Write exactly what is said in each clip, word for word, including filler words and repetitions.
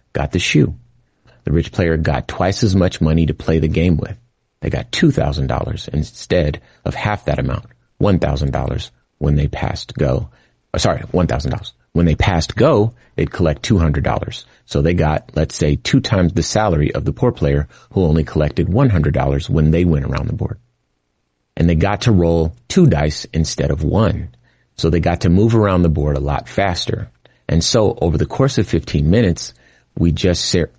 got the shoe. The rich player got twice as much money to play the game with. They got two thousand dollars instead of half that amount, one thousand dollars when they passed go. Oh, sorry, one thousand dollars. When they passed go, they'd collect two hundred dollars. So they got, let's say, two times the salary of the poor player who only collected one hundred dollars when they went around the board. And they got to roll two dice instead of one. So they got to move around the board a lot faster. And so over the course of fifteen minutes, we just ser-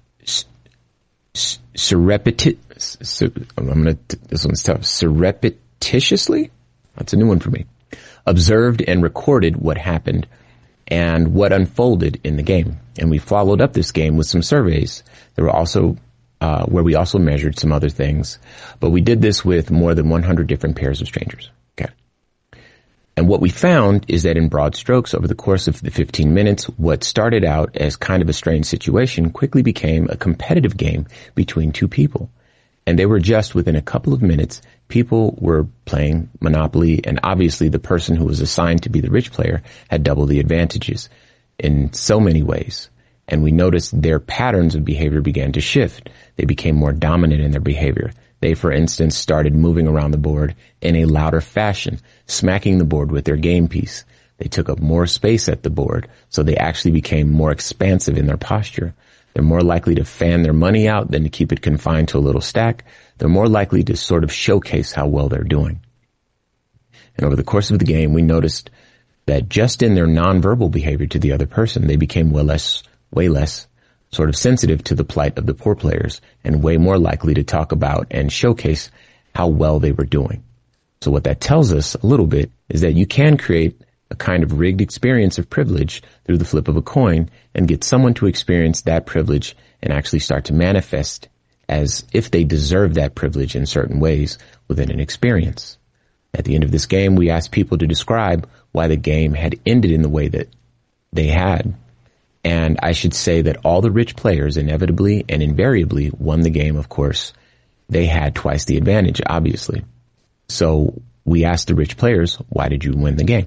surrepti- sur- I'm going to, this one's tough, surreptitiously? That's a new one for me. Observed and recorded what happened and what unfolded in the game. And we followed up this game with some surveys. There were also, uh, where we also measured some other things, but we did this with more than one hundred different pairs of strangers. Okay. And what we found is that in broad strokes over the course of the fifteen minutes, what started out as kind of a strange situation quickly became a competitive game between two people. And they were just within a couple of minutes, people were playing Monopoly, and obviously the person who was assigned to be the rich player had double the advantages in so many ways. And we noticed their patterns of behavior began to shift. They became more dominant in their behavior. They, for instance, started moving around the board in a louder fashion, smacking the board with their game piece. They took up more space at the board, so they actually became more expansive in their posture. They're more likely to fan their money out than to keep it confined to a little stack. They're more likely to sort of showcase how well they're doing. And over the course of the game, we noticed that just in their nonverbal behavior to the other person, they became way less, way less sort of sensitive to the plight of the poor players and way more likely to talk about and showcase how well they were doing. So what that tells us a little bit is that you can create a kind of rigged experience of privilege through the flip of a coin and get someone to experience that privilege and actually start to manifest as if they deserve that privilege in certain ways within an experience. At the end of this game, we asked people to describe why the game had ended in the way that they had. And I should say that all the rich players inevitably and invariably won the game, of course. They had twice the advantage, obviously. So we asked the rich players, why did you win the game?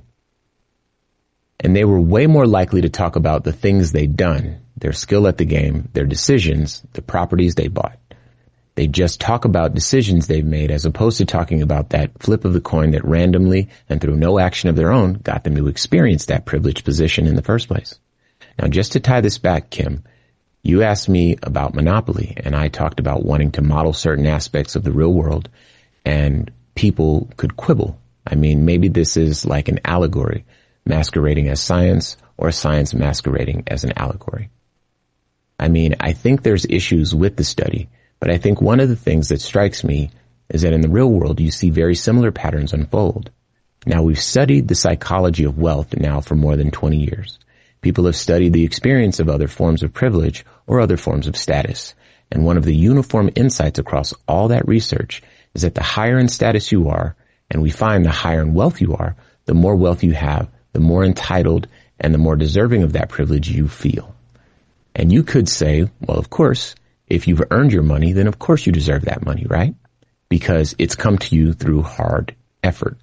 And they were way more likely to talk about the things they'd done, their skill at the game, their decisions, the properties they bought. They just talk about decisions they've made as opposed to talking about that flip of the coin that randomly and through no action of their own got them to experience that privileged position in the first place. Now, just to tie this back, Kim, you asked me about Monopoly, and I talked about wanting to model certain aspects of the real world, and people could quibble. I mean, maybe this is like an allegory masquerading as science or science masquerading as an allegory. I mean, I think there's issues with the study, but I think one of the things that strikes me is that in the real world, you see very similar patterns unfold. Now, we've studied the psychology of wealth now for more than twenty years. People have studied the experience of other forms of privilege or other forms of status. And one of the uniform insights across all that research is that the higher in status you are, and we find the higher in wealth you are, the more wealth you have, the more entitled and the more deserving of that privilege you feel. And you could say, well, of course, if you've earned your money, then of course you deserve that money, right? Because it's come to you through hard effort.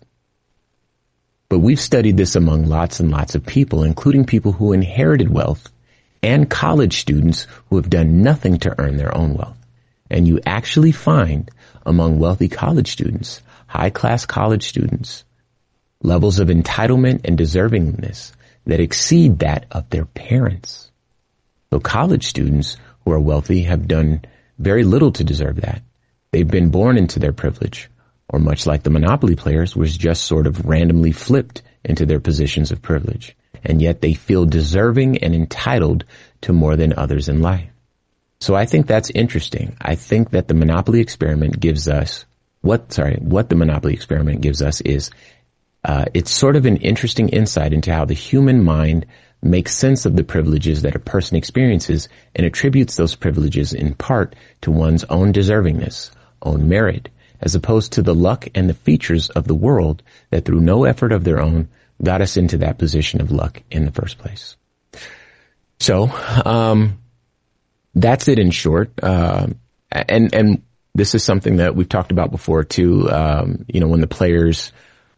But we've studied this among lots and lots of people, including people who inherited wealth and college students who have done nothing to earn their own wealth. And you actually find among wealthy college students, high-class college students, levels of entitlement and deservingness that exceed that of their parents. So college students who are wealthy have done very little to deserve that. They've been born into their privilege, or much like the Monopoly players, was just sort of randomly flipped into their positions of privilege. And yet they feel deserving and entitled to more than others in life. So I think that's interesting. I think that the Monopoly experiment gives us what, sorry, what the Monopoly experiment gives us is, uh, it's sort of an interesting insight into how the human mind makes sense of the privileges that a person experiences and attributes those privileges in part to one's own deservingness, own merit, as opposed to the luck and the features of the world that through no effort of their own got us into that position of luck in the first place. So, um, that's it in short. Uh, and, and this is something that we've talked about before too. Um, you know, when the players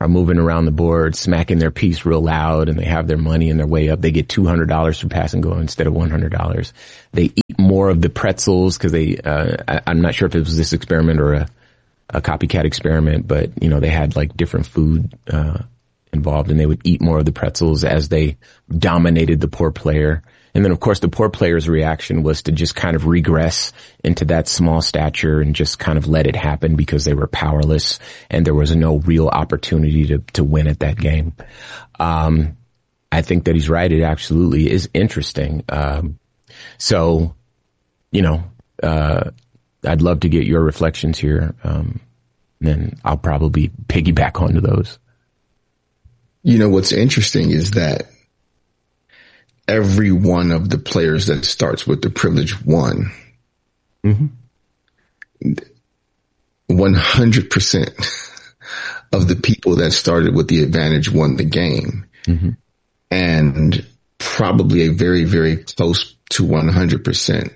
are moving around the board, smacking their piece real loud, and they have their money and their way up. They get two hundred dollars for pass and go instead of one hundred dollars. They eat more of the pretzels because they, uh, I, I'm not sure if it was this experiment or a, a copycat experiment, but, you know, they had like different food, uh, involved, and they would eat more of the pretzels as they dominated the poor player. And then, of course, the poor player's reaction was to just kind of regress into that small stature and just kind of let it happen because they were powerless and there was no real opportunity to, to win at that game. Um, I think that he's right. It absolutely is interesting. Um, so, you know, uh, I'd love to get your reflections here. Um, then I'll probably piggyback onto those. You know, what's interesting is that every one of the players that starts with the privilege won. Mm-hmm. one hundred percent of the people that started with the advantage won the game. Mm-hmm. And probably a very, very close to one hundred percent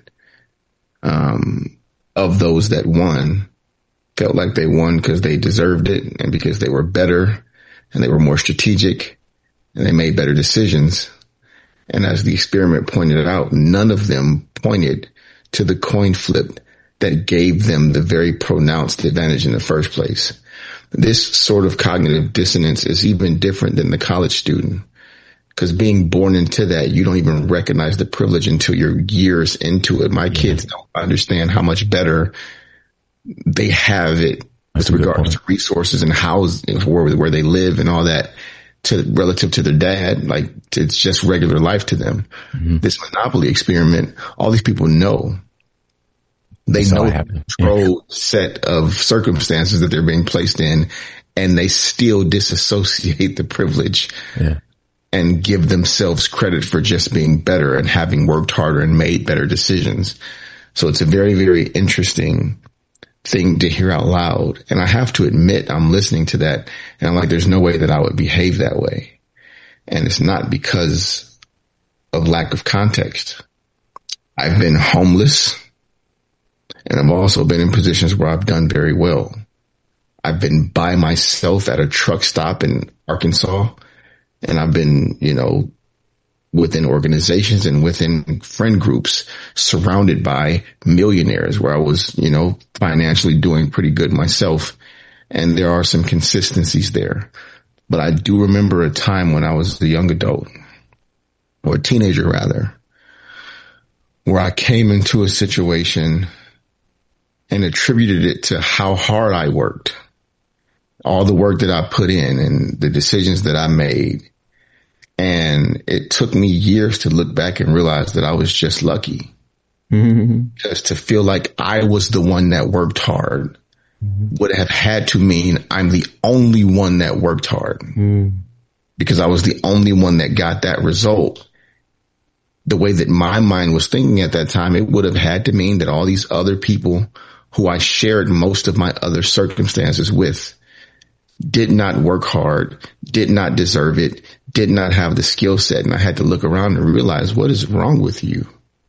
um, of those that won felt like they won because they deserved it and because they were better and they were more strategic and they made better decisions. And as the experiment pointed out, none of them pointed to the coin flip that gave them the very pronounced advantage in the first place. This sort of cognitive dissonance is even different than the college student, because being born into that, you don't even recognize the privilege until you're years into it. My kids don't understand how much better they have it with regards to resources and house, where, where they live and all that, to relative to their dad. Like, it's just regular life to them. Mm-hmm. This Monopoly experiment, all these people know. They That's know the controlled yeah. set of circumstances that they're being placed in, and they still disassociate the privilege yeah. and give themselves credit for just being better and having worked harder and made better decisions. So it's a very, very interesting thing to hear out loud. And I have to admit, I'm listening to that and I'm like, there's no way that I would behave that way. And it's not because of lack of context. I've been homeless and I've also been in positions where I've done very well. I've been by myself at a truck stop in Arkansas, and I've been, you know, within organizations and within friend groups surrounded by millionaires where I was, you know, financially doing pretty good myself. And there are some consistencies there. But I do remember a time when I was a young adult, or a teenager rather, where I came into a situation and attributed it to how hard I worked, all the work that I put in and the decisions that I made. And it took me years to look back and realize that I was just lucky. Mm-hmm. Because to feel like I was the one that worked hard mm-hmm. would have had to mean I'm the only one that worked hard mm. because I was the only one that got that result. The way that my mind was thinking at that time, it would have had to mean that all these other people who I shared most of my other circumstances with did not work hard, did not deserve it, did not have the skill set. And I had to look around and realize, what is wrong with you?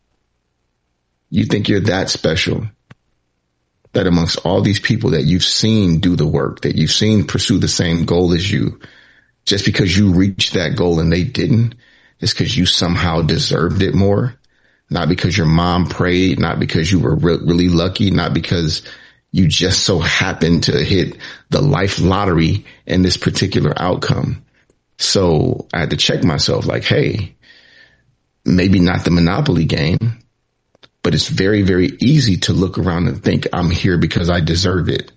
You think you're that special, that amongst all these people that you've seen do the work, that you've seen pursue the same goal as you, just because you reached that goal and they didn't, it's because you somehow deserved it more. Not because your mom prayed, not because you were re- really lucky, not because you just so happened to hit the life lottery in this particular outcome. So I had to check myself like, hey, maybe not the Monopoly game, but it's very, very easy to look around and think I'm here because I deserve it.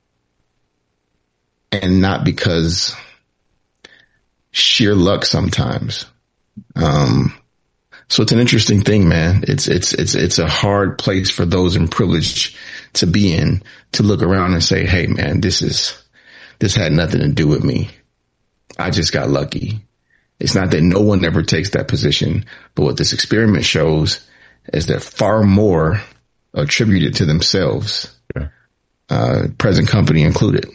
And not because sheer luck sometimes. Um, so it's an interesting thing, man. It's, it's, it's, it's a hard place for those in privilege to be in, to look around and say, hey, man, this is, this had nothing to do with me. I just got lucky. It's not that no one ever takes that position, but what this experiment shows is that far more attributed to themselves, yeah. uh, present company included.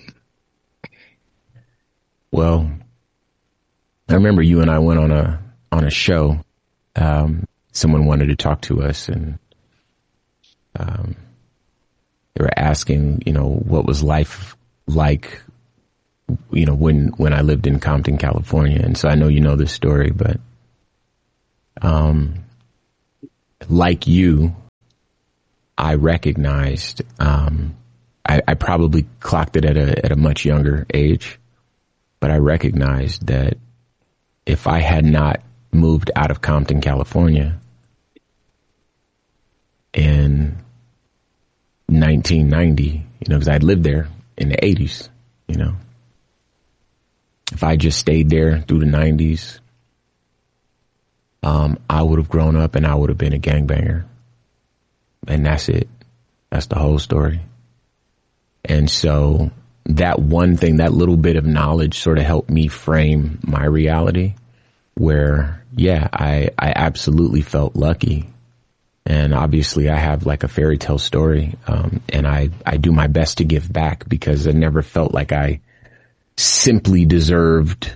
Well, I remember you and I went on a, on a show. Um, someone wanted to talk to us and, um, they were asking, you know, what was life like you know, when, when I lived in Compton, California. And so I know you know this story, but, um, like you, I recognized, um, I, I probably clocked it at a, at a much younger age, but I recognized that if I had not moved out of Compton, California in nineteen ninety, you know, because I'd lived there in the eighties, you know, if I just stayed there through the nineties, um, I would have grown up and I would have been a gangbanger. And that's it. That's the whole story. And so that one thing, that little bit of knowledge sort of helped me frame my reality where, yeah, I, I absolutely felt lucky. And obviously I have like a fairy tale story. Um, and I, I do my best to give back because I never felt like I simply deserved,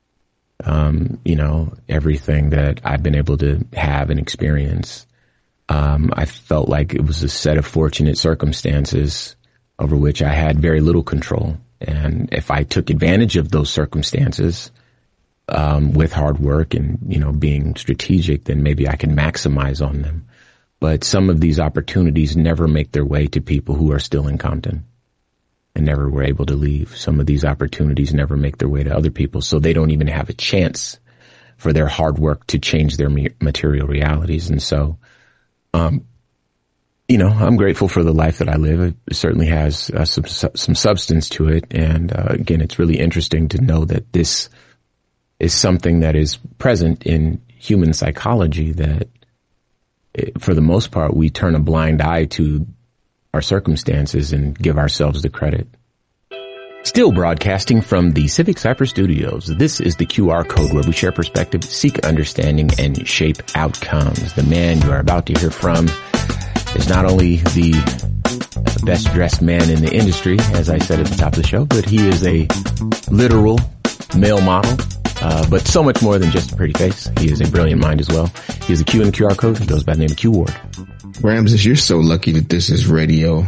um, you know, everything that I've been able to have and experience. Um, I felt like it was a set of fortunate circumstances over which I had very little control. And if I took advantage of those circumstances, um, with hard work and, you know, being strategic, then maybe I can maximize on them. But some of these opportunities never make their way to people who are still in Compton and never were able to leave. Some of these opportunities never make their way to other people, so they don't even have a chance for their hard work to change their material realities. And so, um, you know, I'm grateful for the life that I live. It certainly has uh, some some substance to it. And uh, again, it's really interesting to know that this is something that is present in human psychology, that for the most part, we turn a blind eye to our circumstances and give ourselves the credit. Still broadcasting from the Civic Cypher Studios, this is the Q R Code, where we share perspective, seek understanding, and shape outcomes. The man you are about to hear from is not only the best dressed man in the industry, as I said at the top of the show, but he is a literal male model. Uh, but so much more than just a pretty face. He is a brilliant mind as well. He is a Q in the Q R Code. He goes by the name of Q Ward. Ramses, you're so lucky that this is radio.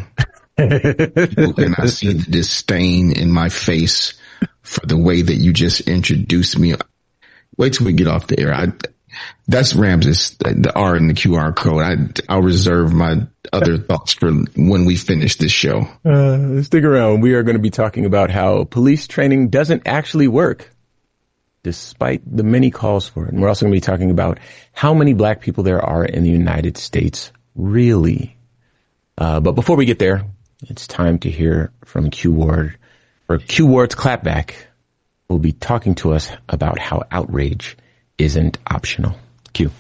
And I see the disdain in my face for the way that you just introduced me. Wait till we get off the air. I, that's Ramses, the R in the Q R Code. I, I'll reserve my other thoughts for when we finish this show. Uh, stick around. We are going to be talking about how police training doesn't actually work, despite the many calls for it. And we're also going to be talking about how many black people there are in the United States, really. Uh, but before we get there, it's time to hear from Q Ward. For Q Ward's Clapback, will be talking to us about how outrage isn't optional. Q.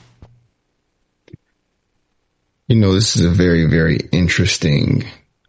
You know, this is a very, very interesting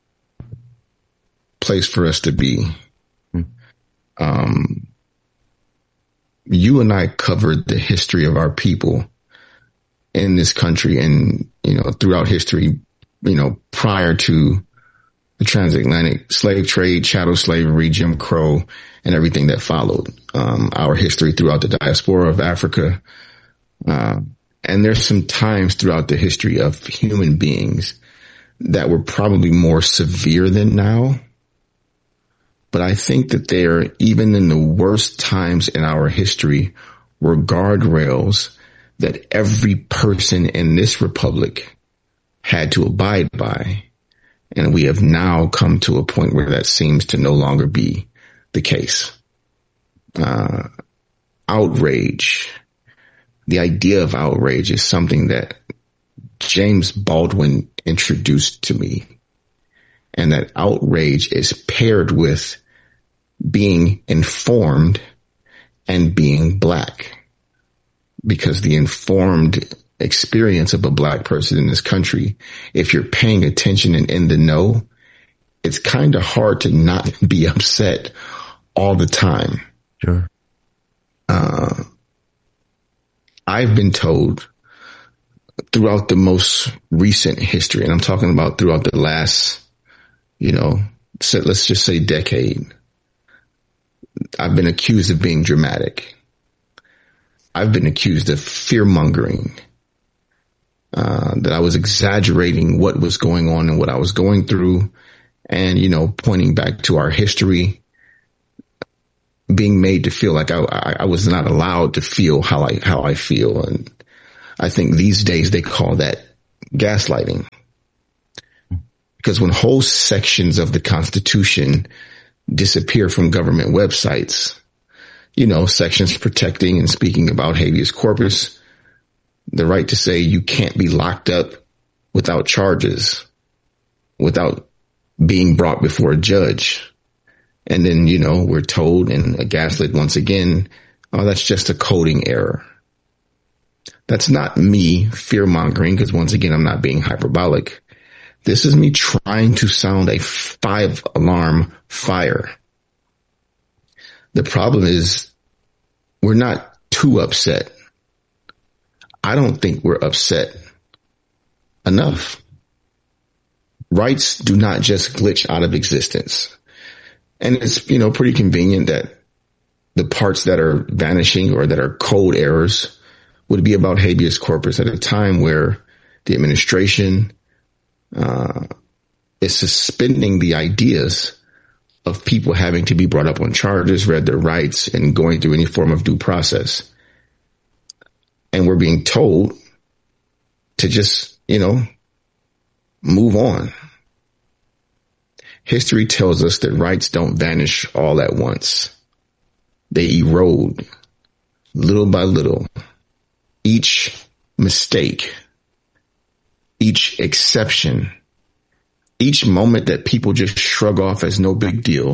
place for us to be. Hmm. Um, you and I covered the history of our people in this country and, you know, throughout history, you know, prior to the transatlantic slave trade, chattel slavery, Jim Crow, and everything that followed, um, our history throughout the diaspora of Africa. Uh, and there's some times throughout the history of human beings that were probably more severe than now. But I think that there, even in the worst times in our history, were guardrails that every person in this republic had to abide by. And we have now come to a point where that seems to no longer be the case. Uh, outrage, the idea of outrage is something that James Baldwin introduced to me. And that outrage is paired with being informed and being black. Because the informed experience of a black person in this country, if you're paying attention and in the know, it's kind of hard to not be upset all the time. Sure. Uh, I've been told throughout the most recent history, and I'm talking about throughout the last, you know, let's just say decade, I've been accused of being dramatic. I've been accused of fear mongering. Uh, that I was exaggerating what was going on and what I was going through, and, you know, pointing back to our history. being made to feel like I, I, I was not allowed to feel how I, how I feel. And I think these days they call that gaslighting. Because when whole sections of the Constitution disappear from government websites, you know, sections protecting and speaking about habeas corpus, the right to say you can't be locked up without charges, without being brought before a judge. And then, you know, we're told and gaslit once again, oh, that's just a coding error. That's not me fear mongering, because once again, I'm not being hyperbolic. This is me trying to sound a five alarm fire. The problem is we're not too upset. I don't think we're upset enough. Rights do not just glitch out of existence. And it's, you know, pretty convenient that the parts that are vanishing or that are code errors would be about habeas corpus at a time where the administration uh is suspending the ideas of people having to be brought up on charges, read their rights, and going through any form of due process. And we're being told to just, you know, move on. History tells us that rights don't vanish all at once. They erode little by little. Each mistake, each exception, each moment that people just shrug off as no big deal.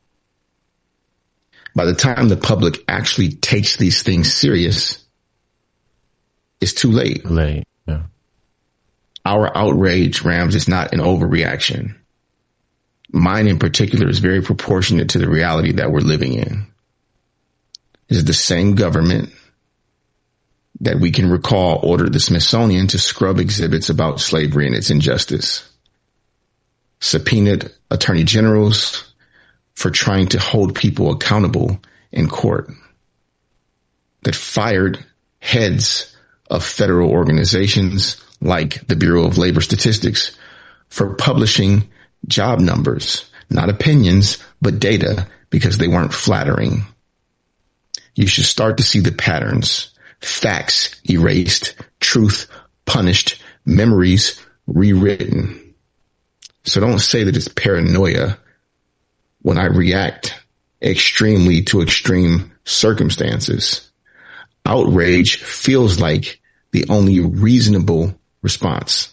By the time the public actually takes these things serious, it's too late. Late, yeah. Our outrage, Rams, is not an overreaction. Mine in particular is very proportionate to the reality that we're living in. It is the same government that we can recall ordered the Smithsonian to scrub exhibits about slavery and its injustice, subpoenaed attorney generals for trying to hold people accountable in court, that fired heads of federal organizations like the Bureau of Labor Statistics for publishing job numbers, not opinions, but data, because they weren't flattering. You should start to see the patterns. Facts erased, truth punished, memories rewritten. So don't say that it's paranoia when I react extremely to extreme circumstances. Outrage feels like the only reasonable response.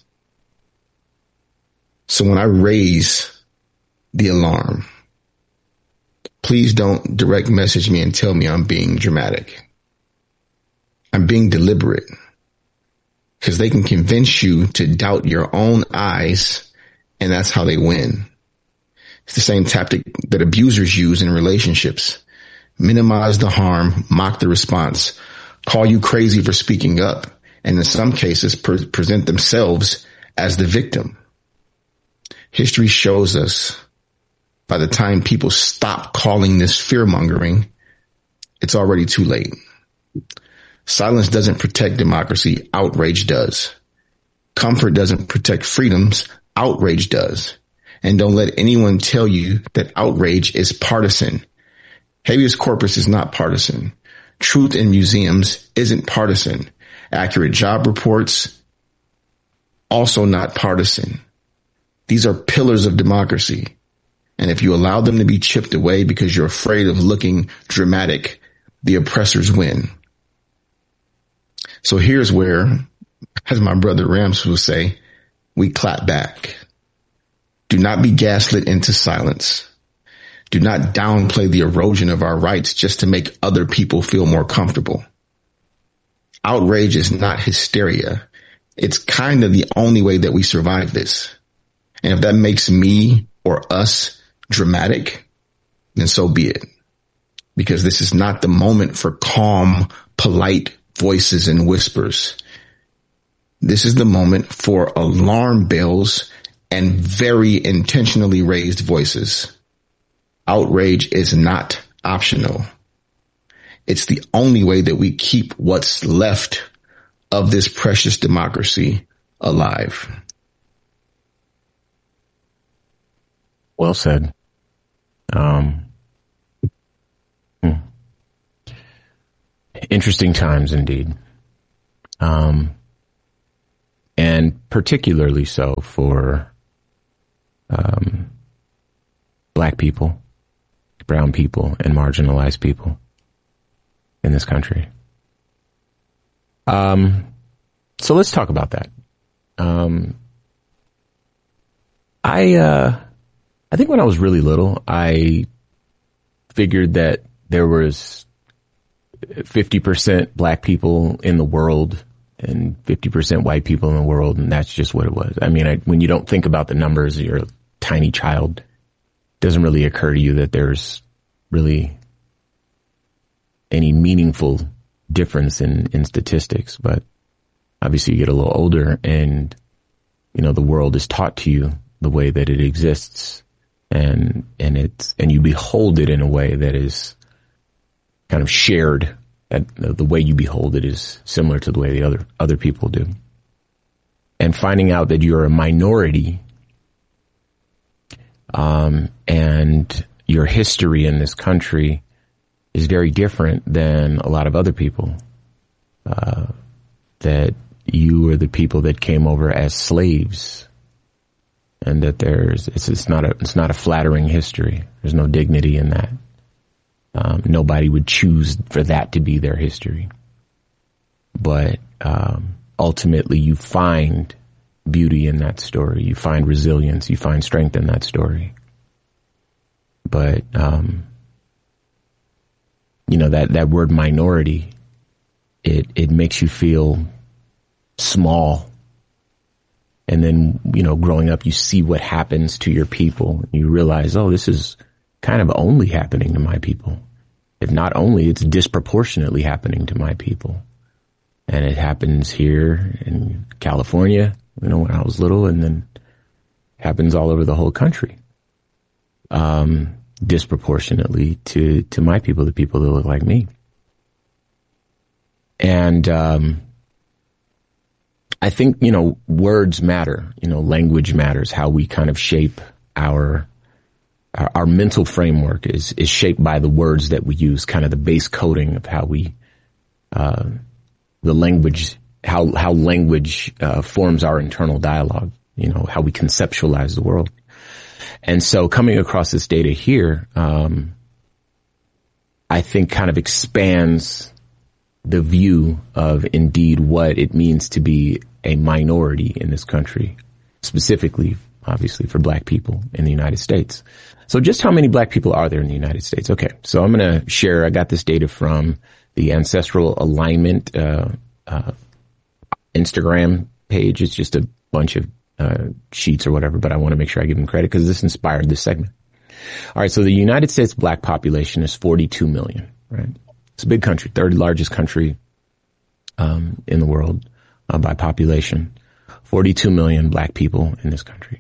So when I raise the alarm, please don't direct message me and tell me I'm being dramatic. I'm being deliberate, because they can convince you to doubt your own eyes, and that's how they win. It's the same tactic that abusers use in relationships. Minimize the harm, mock the response, call you crazy for speaking up, and in some cases pre- present themselves as the victim. History shows us by the time people stop calling this fear-mongering, it's already too late. Silence doesn't protect democracy. Outrage does. Comfort doesn't protect freedoms. Outrage does. And don't let anyone tell you that outrage is partisan. Habeas corpus is not partisan. Truth in museums isn't partisan. Accurate job reports, also not partisan. These are pillars of democracy. And if you allow them to be chipped away because you're afraid of looking dramatic, the oppressors win. So here's where, as my brother Rams will say, we clap back. Do not be gaslit into silence. Do not downplay the erosion of our rights just to make other people feel more comfortable. Outrage is not hysteria. It's kind of the only way that we survive this. And if that makes me or us dramatic, then so be it. Because this is not the moment for calm, polite voices and whispers. This is the moment for alarm bells and very intentionally raised voices. Outrage is not optional. It's the only way that we keep what's left of this precious democracy alive. Well said. Um, hmm. Interesting times indeed. Um, and particularly so for, um, black people, brown people, and marginalized people in this country. Um, so let's talk about that. Um, I, uh, I think when I was really little, I figured that there was fifty percent black people in the world and fifty percent white people in the world, and that's just what it was. I mean, I, when you don't think about the numbers, you're a tiny child. It doesn't really occur to you that there's really any meaningful difference in, in statistics. But obviously you get a little older and, you know, the world is taught to you the way that it exists, and, and it's, and you behold it in a way that is kind of shared, and the way you behold it is similar to the way the other, other people do. And finding out that you're a minority, um, and your history in this country is very different than a lot of other people, uh, that you are the people that came over as slaves, and that there's, it's, it's not a, it's not a flattering history. There's no dignity in that. Um, nobody would choose for that to be their history. But, um, ultimately you find beauty in that story. You find resilience. You find strength in that story. But, um, you know, that, that word minority, it, it makes you feel small. And then, you know, growing up, you see what happens to your people. You realize, oh, this is kind of only happening to my people. If not only, it's disproportionately happening to my people. And it happens here in California, you know, when I was little, and then happens all over the whole country. Um, disproportionately to, to my people, the people that look like me. And, um, I think, you know, words matter, you know, language matters, how we kind of shape our, our, our mental framework is, is shaped by the words that we use, kind of the base coding of how we, uh, the language, how, how language, uh, forms our internal dialogue, you know, how we conceptualize the world. And so coming across this data here, um, I think kind of expands the view of indeed what it means to be a minority in this country, specifically, obviously, for black people in the United States. So just how many black people are there in the United States? Okay, so I'm going to share, I got this data from the Ancestral Alignment uh, uh Instagram page. It's just a bunch of uh sheets or whatever, but I want to make sure I give them credit because this inspired this segment. All right, so the United States black population is forty-two million, right? It's a big country, third largest country um in the world uh, by population. forty-two million black people in this country.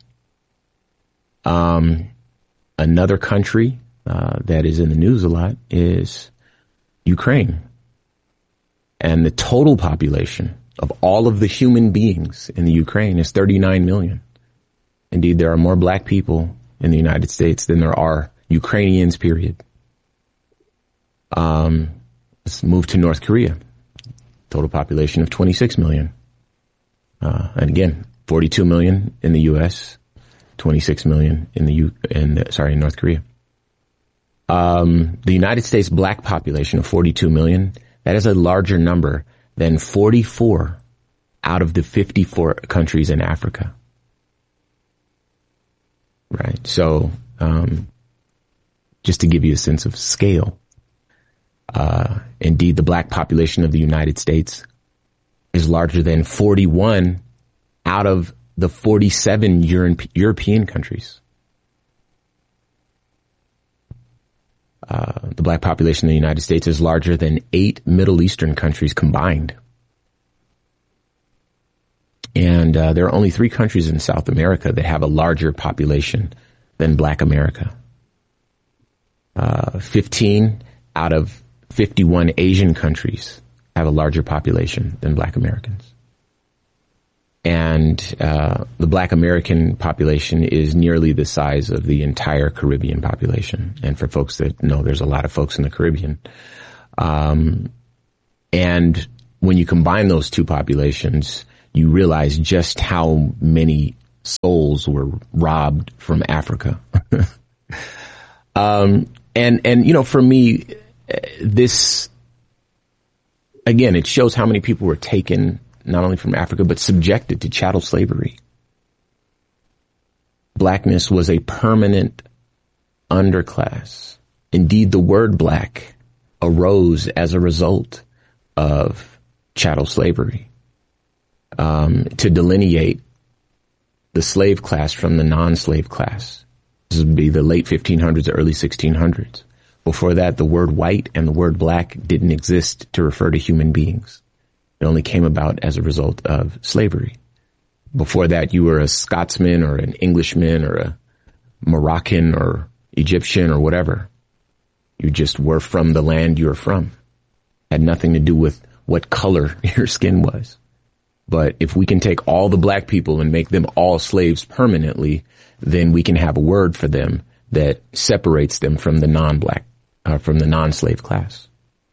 Um, another country uh, that is in the news a lot is Ukraine. And the total population of all of the human beings in the Ukraine is thirty-nine million. Indeed, there are more black people in the United States than there are Ukrainians, period. Um, let's move to North Korea. Total population of twenty-six million. Uh, and again, forty-two million in the U S, twenty-six million in the U, in the, sorry, in North Korea. Um, the United States black population of forty-two million, that is a larger number than forty-four out of the fifty-four countries in Africa. Right. So, um, just to give you a sense of scale, uh, indeed, the black population of the United States is larger than forty-one out of the forty-seven Euro- European countries. Uh, the black population in the United States is larger than eight Middle Eastern countries combined. And uh, there are only three countries in South America that have a larger population than Black America. Uh, fifteen out of fifty-one Asian countries have a larger population than Black Americans. And uh, the Black American population is nearly the size of the entire Caribbean population. And for folks that know, there's a lot of folks in the Caribbean. Um, And when you combine those two populations, you realize just how many souls were robbed from Africa. um, and, and, you know, for me, this, again, it shows how many people were taken not only from Africa, but subjected to chattel slavery. Blackness was a permanent underclass. Indeed, the word black arose as a result of chattel slavery, um, to delineate the slave class from the non-slave class. This would be the late fifteen hundreds, early sixteen hundreds. Before that, the word white and the word black didn't exist to refer to human beings. It only came about as a result of slavery. Before that, you were a Scotsman or an Englishman or a Moroccan or Egyptian or whatever. You just were from the land you were from. Had nothing to do with what color your skin was. But if we can take all the black people and make them all slaves permanently, then we can have a word for them that separates them from the non-black, uh, from the non-slave class.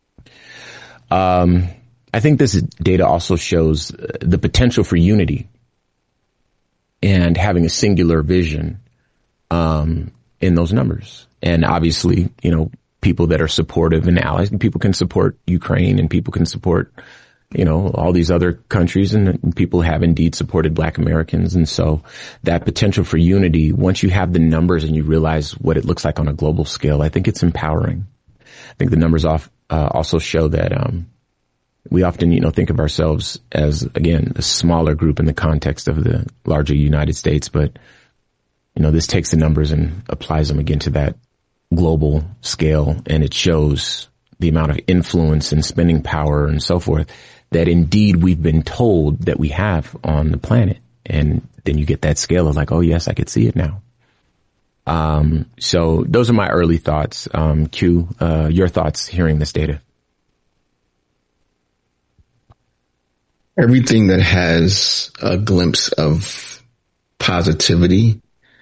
Um, I think this data also shows the potential for unity and having a singular vision, um, in those numbers. And obviously, you know, people that are supportive and allies, and people can support Ukraine and people can support, you know, all these other countries, and people have indeed supported Black Americans. And so that potential for unity, once you have the numbers and you realize what it looks like on a global scale, I think it's empowering. I think the numbers off, uh, also show that, um, we often, you know, think of ourselves as, again, a smaller group in the context of the larger United States. But, you know, this takes the numbers and applies them again to that global scale. And it shows the amount of influence and spending power and so forth that indeed we've been told that we have on the planet. And then you get that scale of like, oh, yes, I could see it now. Um, so those are my early thoughts. Um, Q, uh, your thoughts hearing this data. Everything that has a glimpse of positivity,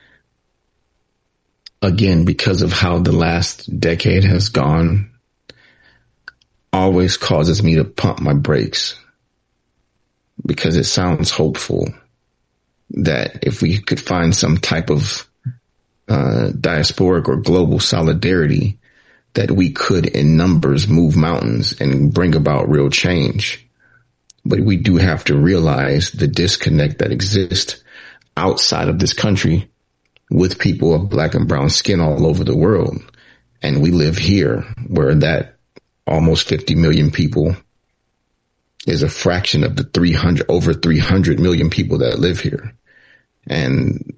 again, because of how the last decade has gone, always causes me to pump my brakes, because it sounds hopeful that if we could find some type of uh, diasporic or global solidarity, that we could in numbers move mountains and bring about real change. But we do have to realize the disconnect that exists outside of this country with people of Black and brown skin all over the world. And we live here, where that almost fifty million people is a fraction of the three hundred, over three hundred million people that live here. And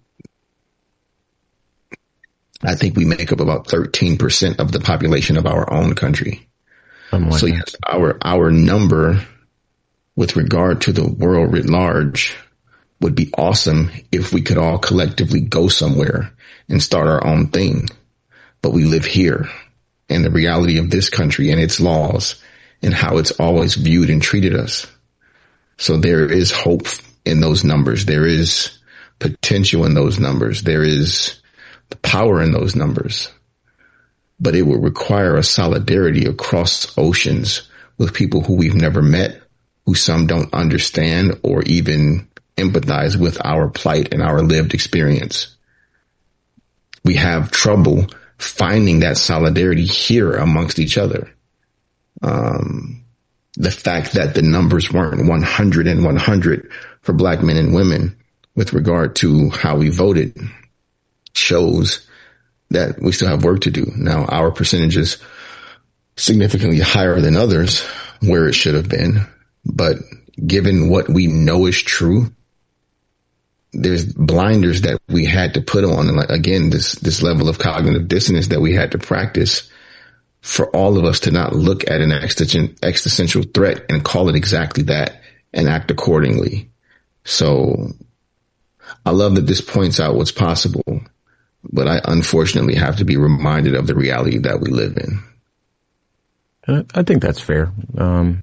I think we make up about thirteen percent of the population of our own country. So yes, our, our number with regard to the world writ large would be awesome if we could all collectively go somewhere and start our own thing. But we live here, and the reality of this country and its laws and how it's always viewed and treated us. So there is hope in those numbers. There is potential in those numbers. There is the power in those numbers. But it will require a solidarity across oceans with people who we've never met, who some don't understand or even empathize with our plight and our lived experience. We have trouble finding that solidarity here amongst each other. Um, the fact that the numbers weren't one hundred and one hundred for Black men and women with regard to how we voted shows that we still have work to do. Now, our percentage is significantly higher than others where it should have been. But given what we know is true, there's blinders that we had to put on. And like, again, this, this level of cognitive dissonance that we had to practice for all of us to not look at an existential threat and call it exactly that and act accordingly. So I love that this points out what's possible, but I unfortunately have to be reminded of the reality that we live in. I think that's fair. Um,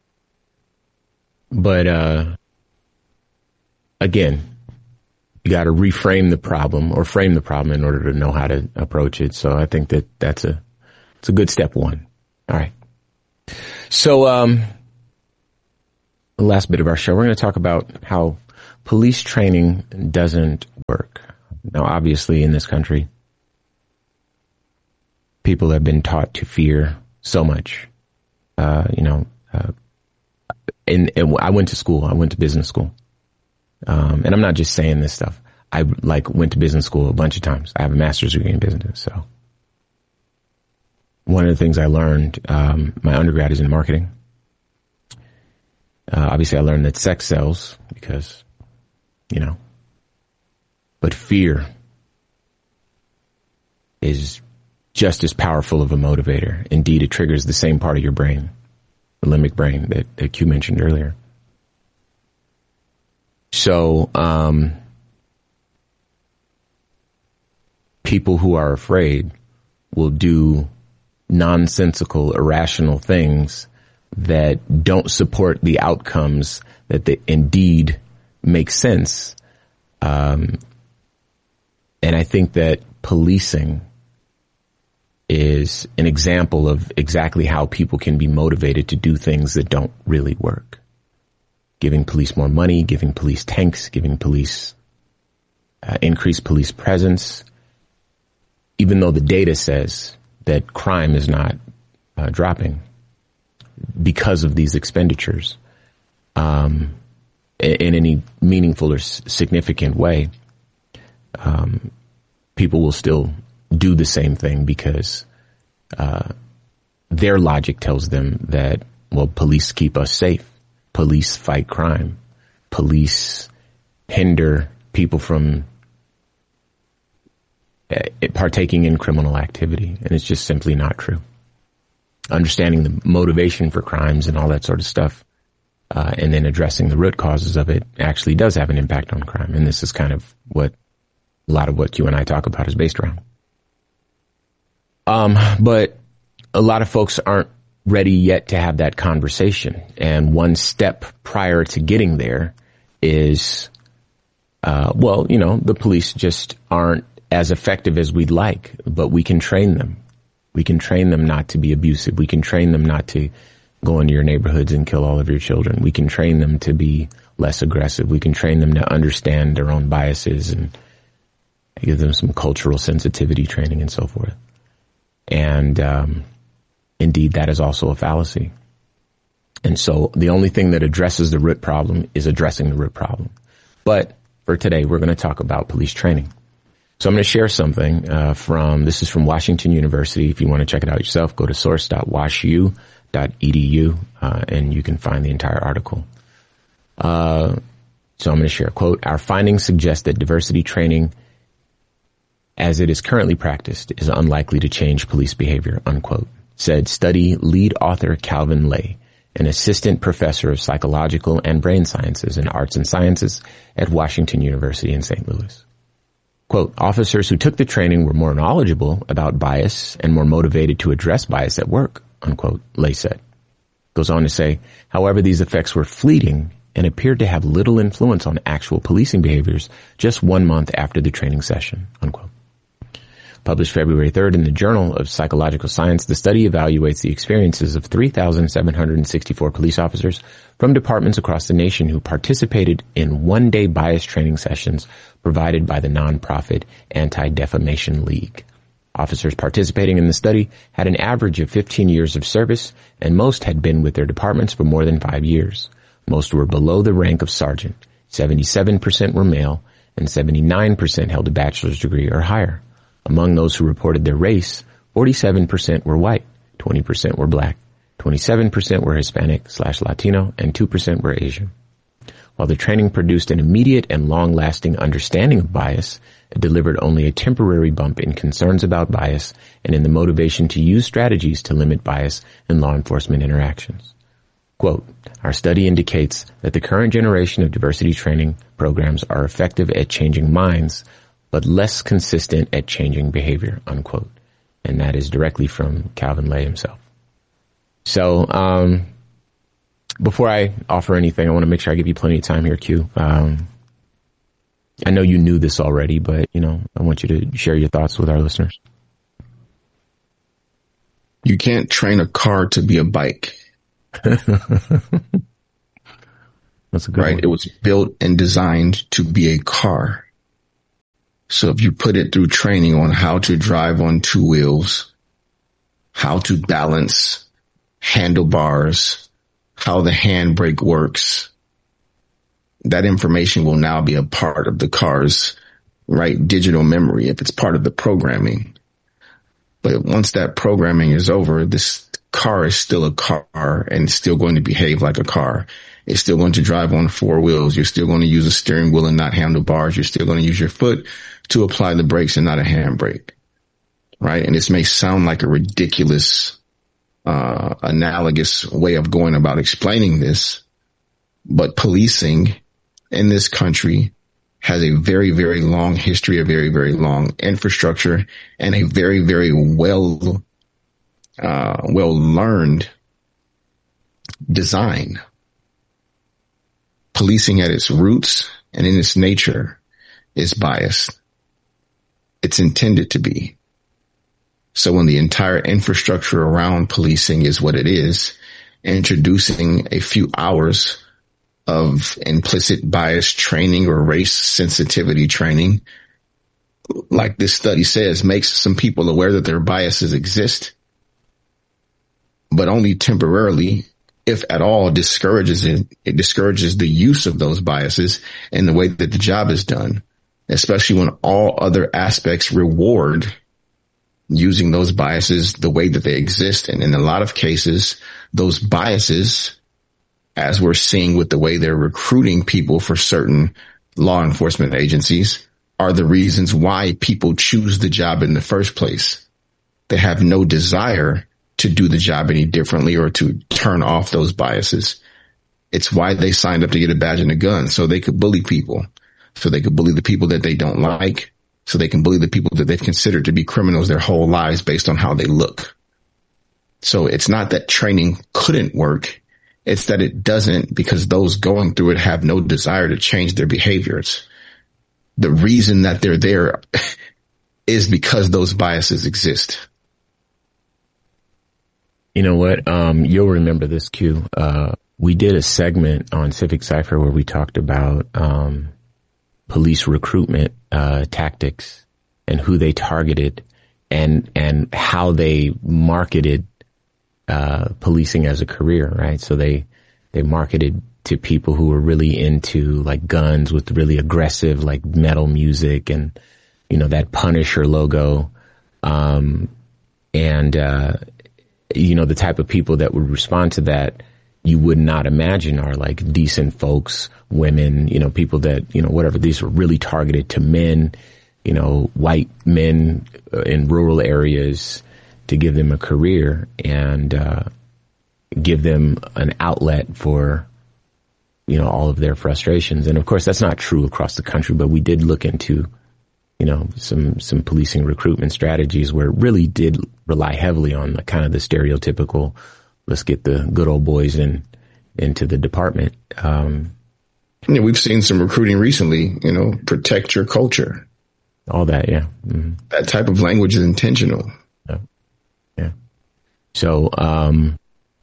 But, uh, again, you got to reframe the problem or frame the problem in order to know how to approach it. So I think that that's a, it's a good step one. All right. So, um, the last bit of our show, we're going to talk about how police training doesn't work. Now, obviously, in this country, people have been taught to fear so much. Uh, you know, uh, and, and I went to school. I went to business school. Um, and I'm not just saying this stuff. I like went to business school a bunch of times. I have a master's degree in business. So one of the things I learned, um, my undergrad is in marketing. Uh, obviously I learned that sex sells because, you know, but fear is just as powerful of a motivator. Indeed, it triggers the same part of your brain, the limbic brain that, that Q mentioned earlier. So, um, people who are afraid will do nonsensical, irrational things that don't support the outcomes that they indeed make sense. Um, and I think that policing is an example of exactly how people can be motivated to do things that don't really work. Giving police more money, giving police tanks, giving police uh, increased police presence, even though the data says that crime is not uh, dropping because of these expenditures um, in any meaningful or s- significant way. Um, people will still do the same thing because uh, their logic tells them that, well, police keep us safe. Police fight crime. Police hinder people from uh, partaking in criminal activity. And it's just simply not true. Understanding the motivation for crimes and all that sort of stuff, uh, and then addressing the root causes of it actually does have an impact on crime. And this is kind of what a lot of what you and I talk about is based around. Um, but a lot of folks aren't ready yet to have that conversation. And one step prior to getting there is, uh, well, you know, the police just aren't as effective as we'd like, but we can train them. We can train them not to be abusive. We can train them not to go into your neighborhoods and kill all of your children. We can train them to be less aggressive. We can train them to understand their own biases and give them some cultural sensitivity training and so forth. And, um, indeed, that is also a fallacy. And so the only thing that addresses the root problem is addressing the root problem. But for today, we're going to talk about police training. So I'm going to share something uh, from, this is from Washington University. If you want to check it out yourself, go to source dot wash u dot e d u uh, and you can find the entire article. Uh, so I'm going to share a quote. Our findings suggest that diversity training as it is currently practiced is unlikely to change police behavior, unquote, said study lead author Calvin Lay, an assistant professor of psychological and brain sciences and arts and sciences at Washington University in Saint Louis. Quote, officers who took the training were more knowledgeable about bias and more motivated to address bias at work, unquote, Lay said. Goes on to say, however, these effects were fleeting and appeared to have little influence on actual policing behaviors just one month after the training session, unquote. Published February third in the Journal of Psychological Science, the study evaluates the experiences of three thousand seven hundred sixty-four police officers from departments across the nation who participated in one-day bias training sessions provided by the nonprofit Anti-Defamation League. Officers participating in the study had an average of fifteen years of service, and most had been with their departments for more than five years. Most were below the rank of sergeant. seventy-seven percent were male, and seventy-nine percent held a bachelor's degree or higher. Among those who reported their race, forty-seven percent were white, twenty percent were black, twenty-seven percent were Hispanic slash Latino, and two percent were Asian. While the training produced an immediate and long-lasting understanding of bias, it delivered only a temporary bump in concerns about bias and in the motivation to use strategies to limit bias in law enforcement interactions. Quote, our study indicates that the current generation of diversity training programs are effective at changing minds, but less consistent at changing behavior, unquote. And that is directly from Calvin Lay himself. So, um, before I offer anything, I want to make sure I give you plenty of time here, Q. Um, I know you knew this already, but, you know, I want you to share your thoughts with our listeners. You can't train a car to be a bike. That's a good right? one. It was built and designed to be a car. So if you put it through training on how to drive on two wheels, how to balance handlebars, how the handbrake works, that information will now be a part of the car's, right, digital memory if it's part of the programming. But once that programming is over, this car is still a car and still going to behave like a car. It's still going to drive on four wheels. You're still going to use a steering wheel and not handlebars. You're still going to use your foot to apply the brakes and not a handbrake. Right. And this may sound like a ridiculous, uh, analogous way of going about explaining this, but policing in this country has a very, very long history, a very, very long infrastructure, and a very, very well, uh, well learned design. Policing at its roots and in its nature is biased. It's intended to be. So when the entire infrastructure around policing is what it is, introducing a few hours of implicit bias training or race sensitivity training, like this study says, makes some people aware that their biases exist, but only temporarily, if at all, discourages it. It discourages the use of those biases in the way that the job is done, especially when all other aspects reward using those biases the way that they exist. And in a lot of cases, those biases, as we're seeing with the way they're recruiting people for certain law enforcement agencies, are the reasons why people choose the job in the first place. They have no desire to do the job any differently or to turn off those biases. It's why they signed up to get a badge and a gun, so they could bully people, so they could bully the people that they don't like, so they can bully the people that they've considered to be criminals their whole lives based on how they look. So it's not that training couldn't work. It's that it doesn't, because those going through it have no desire to change their behaviors. The reason that they're there is because those biases exist. You know what? Um, you'll remember this, Q. Uh, we did a segment on Civic Cypher where we talked about, um, police recruitment, uh, tactics and who they targeted and, and how they marketed, uh, policing as a career, right? So they, they marketed to people who were really into like guns with really aggressive, like metal music and, you know, that Punisher logo. Um, and, uh, you know, the type of people that would respond to that you would not imagine are like decent folks, women, you know, people that, you know, whatever. These were really targeted to men, you know, white men in rural areas to give them a career and, uh, give them an outlet for, you know, all of their frustrations. And of course, that's not true across the country, but we did look into, you know, some, some policing recruitment strategies where it really did rely heavily on the kind of the stereotypical, let's get the good old boys in, into the department. Um, yeah, we've seen some recruiting recently, you know, protect your culture. All that. Yeah. Mm-hmm. That type of language is intentional. Yeah. Yeah. So, um,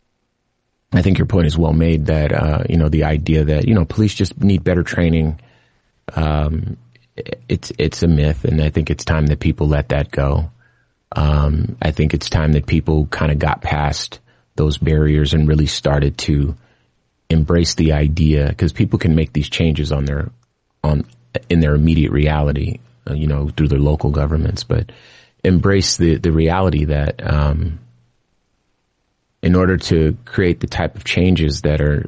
I think your point is well made that, uh, you know, the idea that, you know, police just need better training. Um, it's, it's a myth. And I think it's time that people let that go. Um, I think it's time that people kind of got past those barriers and really started to embrace the idea, because people can make these changes on their, on, in their immediate reality, uh, you know, through their local governments, but embrace the, the reality that, um, in order to create the type of changes that are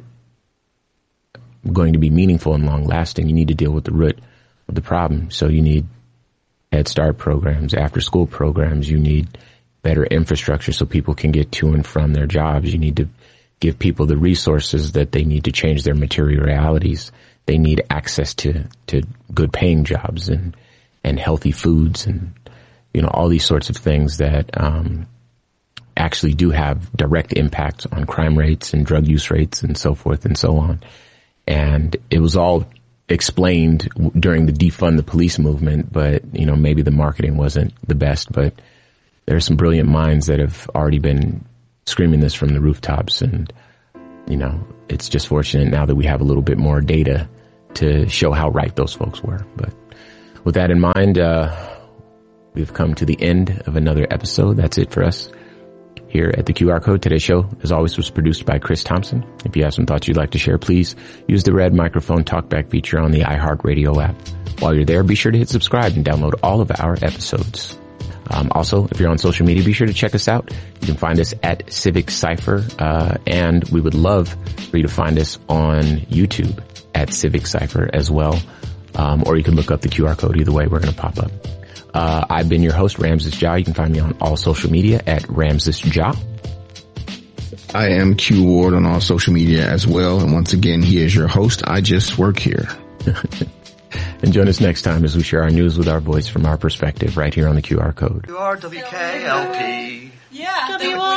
going to be meaningful and long lasting, you need to deal with the root of the problem. So you need Head Start programs, after school programs. You need better infrastructure so people can get to and from their jobs. You need to give people the resources that they need to change their material realities. They need access to, to good paying jobs and, and healthy foods and, you know, all these sorts of things that, um, actually do have direct impact on crime rates and drug use rates and so forth and so on. And it was all explained during the defund the police movement, but, you know, maybe the marketing wasn't the best, but there are some brilliant minds that have already been screaming this from the rooftops. And you know, it's just fortunate now that we have a little bit more data to show how right those folks were. But with that in mind, uh, we've come to the end of another episode. That's it for us here at the Q R Code. Today's show, as always, was produced by Chris Thompson. If you have some thoughts you'd like to share, please use the red microphone talkback feature on the iHeartRadio app. While you're there, be sure to hit subscribe and download all of our episodes. Um, also, if you're on social media, be sure to check us out. You can find us at Civic Cypher, uh, and we would love for you to find us on YouTube at Civic Cypher as well. Um, or you can look up the Q R code. Either way, we're going to pop up. Uh, I've been your host, Ramses Ja. You can find me on all social media at Ramses Ja. I am Q Ward on all social media as well. And once again, he is your host. I just work here. And join us next time as we share our news with our voice from our perspective right here on the Q R Code. W R W K L P. Yeah. W R